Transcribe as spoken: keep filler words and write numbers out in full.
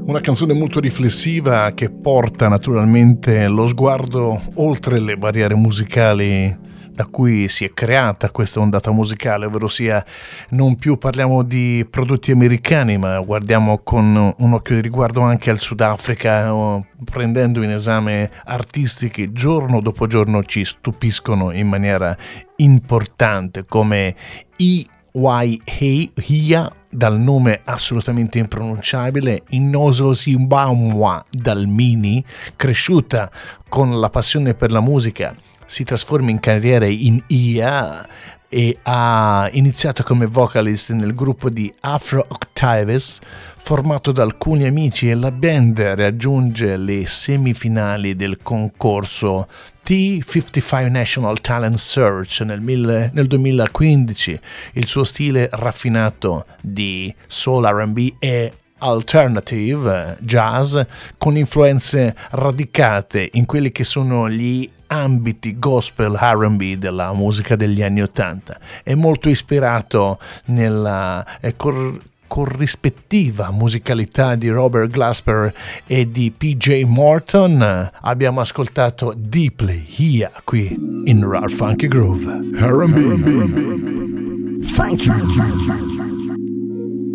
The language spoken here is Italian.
Una canzone molto riflessiva che porta naturalmente lo sguardo oltre le barriere musicali da cui si è creata questa ondata musicale, ovvero sia non più parliamo di prodotti americani, ma guardiamo con un occhio di riguardo anche al Sudafrica, prendendo in esame artisti che giorno dopo giorno ci stupiscono in maniera importante, come I Wai-Hia, dal nome assolutamente impronunciabile, Inoso Simbamwa dal Mini, cresciuta con la passione per la musica, si trasforma in carriera in Ia e ha iniziato come vocalist nel gruppo di Afro Octaves, formato da alcuni amici, e la band raggiunge le semifinali del concorso T cinquantacinque National Talent Search nel, mille, nel duemilaquindici. Il suo stile raffinato di soul R and B e alternative jazz, con influenze radicate in quelli che sono gli ambiti gospel R and B della musica degli anni ottanta. È molto ispirato nella eh, cor- corrispettiva musicalità di Robert Glasper e di P J Morton. Abbiamo ascoltato Deeply Here qui in Rare Funky Groove. R and B. Funky.